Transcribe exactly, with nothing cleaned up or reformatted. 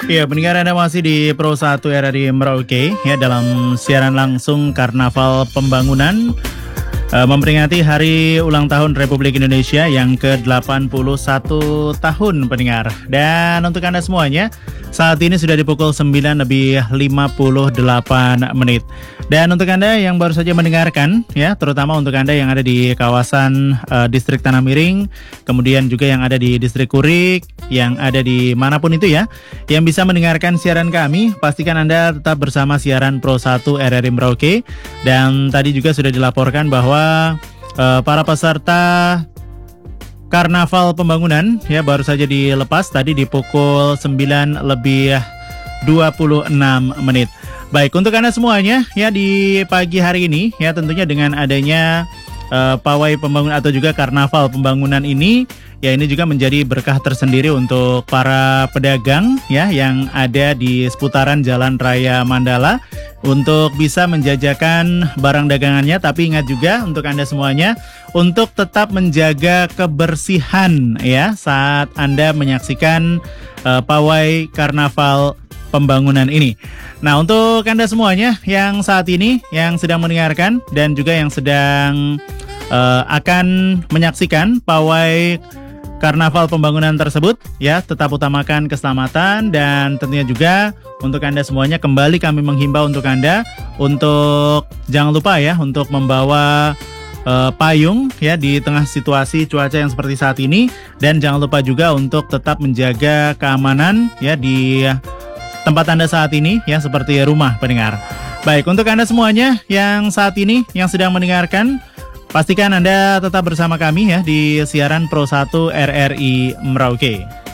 Iya, pendengar Anda masih di Pro satu R R I Merauke ya dalam siaran langsung Karnaval Pembangunan uh, memperingati Hari Ulang Tahun Republik Indonesia yang ke delapan puluh satu tahun pendengar. Dan untuk Anda semuanya, saat ini sudah di pukul sembilan lebih lima puluh delapan menit. Dan untuk Anda yang baru saja mendengarkan ya, terutama untuk Anda yang ada di kawasan uh, distrik Tanah Miring, kemudian juga yang ada di distrik Kurik, yang ada di manapun itu ya, yang bisa mendengarkan siaran kami, pastikan Anda tetap bersama siaran Pro satu R R I Merauke. Dan tadi juga sudah dilaporkan bahwa uh, para peserta Karnaval Pembangunan ya baru saja dilepas tadi di pukul sembilan lebih dua puluh enam menit. Baik, untuk Anda semuanya ya di pagi hari ini ya tentunya dengan adanya uh, pawai pembangunan atau juga Karnaval Pembangunan ini ya ini juga menjadi berkah tersendiri untuk para pedagang ya yang ada di seputaran Jalan Raya Mandala untuk bisa menjajakan barang dagangannya. Tapi ingat juga untuk Anda semuanya untuk tetap menjaga kebersihan ya saat Anda menyaksikan uh, pawai Karnaval Pembangunan ini. Nah, untuk Anda semuanya yang saat ini yang sedang mendengarkan dan juga yang sedang uh, akan menyaksikan pawai Karnaval Pembangunan tersebut ya, tetap utamakan keselamatan. Dan tentunya juga untuk Anda semuanya kembali kami menghimbau untuk Anda untuk jangan lupa ya untuk membawa uh, payung ya di tengah situasi cuaca yang seperti saat ini. Dan jangan lupa juga untuk tetap menjaga keamanan ya di tempat Anda saat ini ya, seperti rumah pendengar. Baik, untuk Anda semuanya yang saat ini yang sedang mendengarkan, pastikan Anda tetap bersama kami ya di siaran Pro satu R R I Merauke.